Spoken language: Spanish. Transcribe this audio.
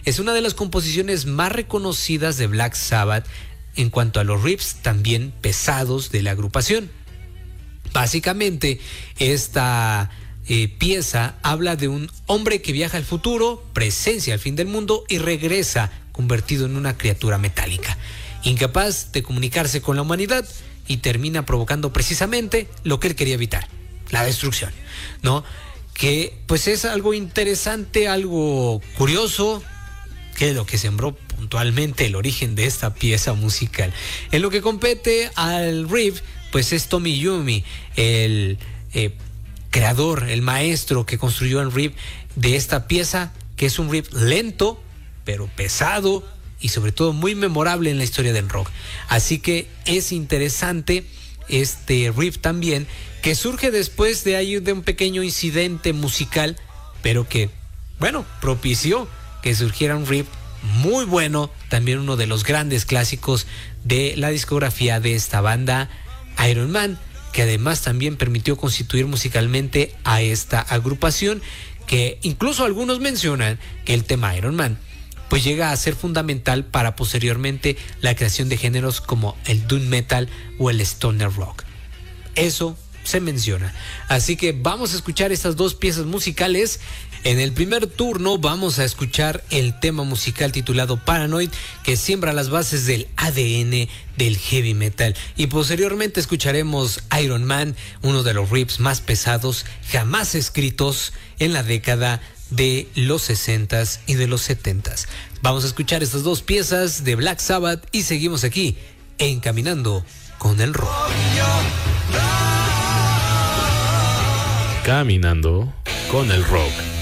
es una de las composiciones más reconocidas de Black Sabbath en cuanto a los riffs también pesados de la agrupación. Básicamente, esta pieza habla de un hombre que viaja al futuro, presencia el fin del mundo y regresa convertido en una criatura metálica, incapaz de comunicarse con la humanidad, y termina provocando precisamente lo que él quería evitar, la destrucción, ¿no? Que pues es algo interesante, algo curioso, que es lo que sembró puntualmente el origen de esta pieza musical. En lo que compete al riff, pues es Tommy Iommi, el creador, el maestro que construyó el riff de esta pieza, que es un riff lento, pero pesado y sobre todo muy memorable en la historia del rock. Así que es interesante este riff también, que surge después de ahí de un pequeño incidente musical, pero que, bueno, propició que surgiera un riff muy bueno, también uno de los grandes clásicos de la discografía de esta banda, Iron Man, que además también permitió constituir musicalmente a esta agrupación, que incluso algunos mencionan que el tema Iron Man pues llega a ser fundamental para posteriormente la creación de géneros como el doom metal o el stoner rock. Eso se menciona. Así que vamos a escuchar estas dos piezas musicales. En el primer turno vamos a escuchar el tema musical titulado Paranoid, que siembra las bases del ADN del heavy metal. Y posteriormente escucharemos Iron Man, uno de los riffs más pesados jamás escritos en la década de los 60s y de los 70s. Vamos a escuchar estas dos piezas de Black Sabbath y seguimos aquí en Caminando con el Rock. Caminando con el Rock.